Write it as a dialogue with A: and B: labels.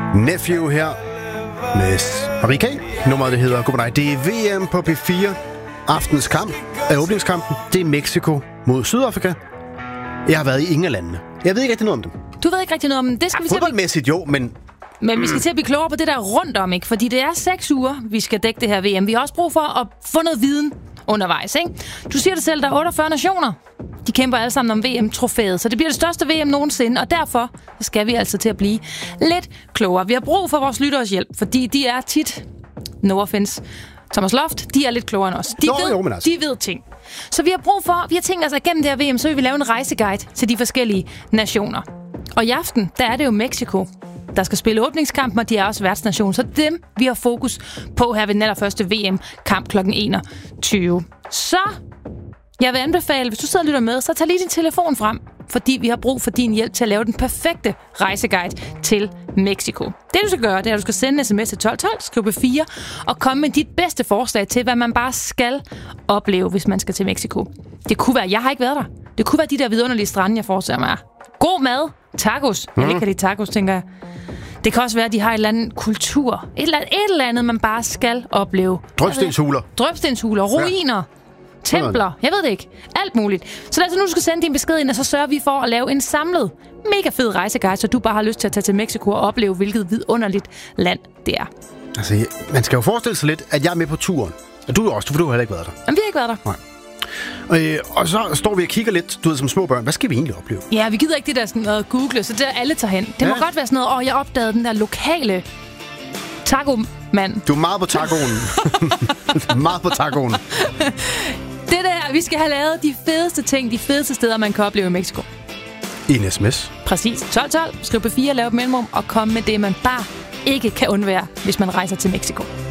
A: Nephew her med Marie K. Nummeret, det hedder Godmorgen. Det er VM på P4. Aftens kamp af åbningskampen. Det er Mexico mod Sydafrika. Jeg har været i ingen af landene. Jeg ved ikke rigtig noget om dem.
B: Du ved ikke rigtig noget om dem. Det skal vi
A: fodboldmæssigt jo, men
B: vi skal til at blive klogere på det der rundt om, ikke? Fordi det er 6 uger, vi skal dække det her VM. Vi har også brug for at få noget viden undervejs, ikke? Du siger det selv, der er 48 nationer. De kæmper alle sammen om VM-trofæet, så det bliver det største VM nogensinde, og derfor skal vi altså til at blive lidt klogere. Vi har brug for vores lytteres hjælp, fordi de er tit, no offense, Thomas Loft, de er lidt klogere end os. De ved ting. Så vi har tænkt os, at gennem det her VM, så vil vi lave en rejseguide til de forskellige nationer. Og i aften, der er det jo Mexico, der skal spille åbningskampen, og de er også værtsnation. Så dem, vi har fokus på her ved den allerførste VM-kamp kl. 21. Så jeg vil anbefale, hvis du sidder og lytter med, så tag lige din telefon frem, fordi vi har brug for din hjælp til at lave den perfekte rejseguide til Mexico. Det du skal gøre, det er, at du skal sende en sms til 1212, skriv P4 og komme med dit bedste forslag til, hvad man bare skal opleve, hvis man skal til Mexico. Det kunne være, jeg har ikke været der. Det kunne være de der vidunderlige strande, jeg forestiller mig. God mad, tacos. Jeg kan lide tacos, tænker jeg. Det kan også være, at de har et eller andet kultur. Et eller andet, man bare skal opleve. Drøbstenshuler, ruiner. Ja. Templer, jeg ved det ikke. Alt muligt. Så altså nu du skal sende din besked ind, og så sørger vi for at lave en samlet, mega fed rejseguide, så du bare har lyst til at tage til Mexico og opleve, hvilket vidunderligt land det er.
A: Altså, man skal jo forestille sig lidt, at jeg er med på turen. Og du også, for du har heller ikke været der.
B: Jamen, vi har ikke været der.
A: Nej. Og så står vi og kigger lidt, du ved, som små børn. Hvad skal vi egentlig opleve?
B: Ja, vi gider ikke det der sådan noget Google, så det er alle tager hen. Det må godt være sådan noget, jeg opdagede den der lokale taco-mand.
A: Du er meget på tacoen. Meget på tacoen.
B: Det der, vi skal have lavet de fedeste ting, de fedeste steder, man kan opleve i Mexico.
A: I en sms.
B: Præcis. 1212, skriv P4, lav et mellemrum og kom med det, man bare ikke kan undvære, hvis man rejser til Mexico.